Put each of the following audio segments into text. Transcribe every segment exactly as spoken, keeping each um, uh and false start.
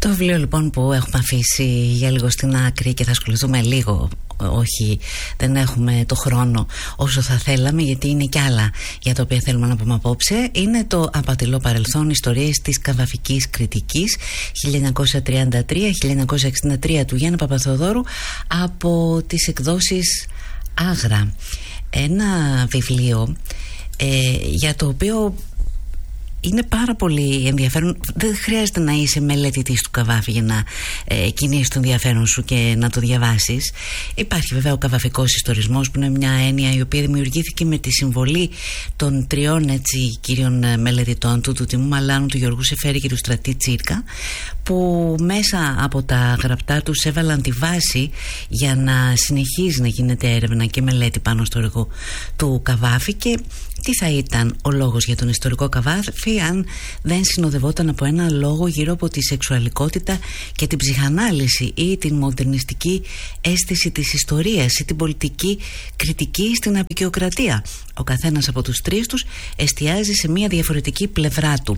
Το βιβλίο λοιπόν που έχουμε αφήσει για λίγο στην άκρη και θα ασχοληθούμε λίγο, όχι δεν έχουμε το χρόνο όσο θα θέλαμε, γιατί είναι κι άλλα για τα οποία θέλουμε να πούμε απόψε, είναι το Απατηλό παρελθόν, ιστορίες της καβαφικής κριτικής χίλια εννιακόσια τριάντα τρία με χίλια εννιακόσια εξήντα τρία του Γιάννη Παπαθεοδόρου από τις εκδόσεις Άγρα. Ένα βιβλίο ε, για το οποίο είναι πάρα πολύ ενδιαφέρον. Δεν χρειάζεται να είσαι μελετητής του Καβάφη για να ε, κινήσεις το ενδιαφέρον σου και να το διαβάσεις. Υπάρχει βέβαια ο καβαφικός ιστορισμός, που είναι μια έννοια η οποία δημιουργήθηκε με τη συμβολή των τριών έτσι κύριων μελετητών του, του Τιμού Μαλάνου, του Γιώργου Σεφέρη και του Στρατή Τσίρκα, που μέσα από τα γραπτά τους έβαλαν τη βάση για να συνεχίζει να γίνεται έρευνα και μελέτη πάνω στο έργο του Καβάφη. Και τι θα ήταν ο λόγος για τον ιστορικό Καβάφη αν δεν συνοδευόταν από ένα λόγο γύρω από τη σεξουαλικότητα και την ψυχανάλυση ή την μοντερνιστική αίσθηση της ιστορίας ή την πολιτική κριτική στην αποικιοκρατία. Ο καθένας από τους τρεις τους εστιάζει σε μια διαφορετική πλευρά του.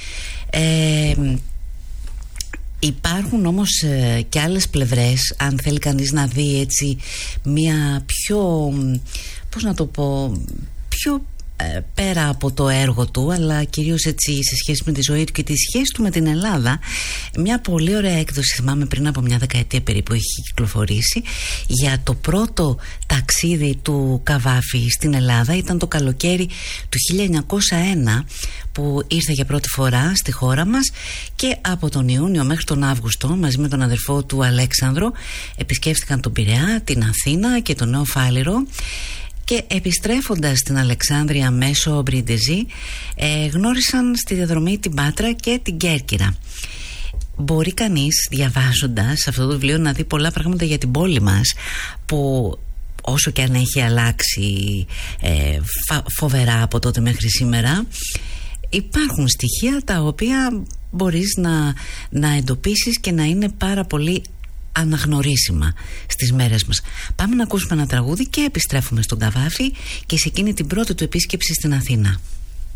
Ε, Υπάρχουν όμως ε, και άλλες πλευρές, αν θέλει κανείς να δει έτσι μια πιο, πώς να το πω, πιο ε, πέρα από το έργο του, αλλά κυρίως έτσι σε σχέση με τη ζωή του και τη σχέση του με την Ελλάδα. Μια πολύ ωραία έκδοση, θυμάμαι πριν από μια δεκαετία περίπου έχει κυκλοφορήσει, για το πρώτο ταξίδι του Καβάφη στην Ελλάδα. Ήταν το καλοκαίρι του χίλια εννιακόσια ένα που ήρθε για πρώτη φορά στη χώρα μας, και από τον Ιούνιο μέχρι τον Αύγουστο μαζί με τον αδερφό του Αλέξανδρο επισκέφθηκαν τον Πειραιά, την Αθήνα και τον Νέο Φάληρο, και επιστρέφοντας στην Αλεξάνδρεια μέσω Μπριντεζή ε, γνώρισαν στη διαδρομή την Πάτρα και την Κέρκυρα. Μπορεί κανείς διαβάζοντας αυτό το βιβλίο να δει πολλά πράγματα για την πόλη μας, που όσο και αν έχει αλλάξει ε, φοβερά από τότε μέχρι σήμερα, υπάρχουν στοιχεία τα οποία μπορείς να, να εντοπίσεις και να είναι πάρα πολύ αναγνωρίσιμα στις μέρες μας. Πάμε να ακούσουμε ένα τραγούδι και επιστρέφουμε στον Καβάφη και σε εκείνη την πρώτη του επίσκεψη στην Αθήνα.